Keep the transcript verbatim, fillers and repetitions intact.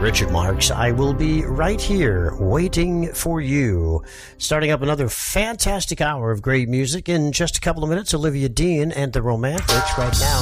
Richard Marx. I will be right here waiting for you. Starting up another fantastic hour of great music in just a couple of minutes. Olivia Dean and the Romantics right now.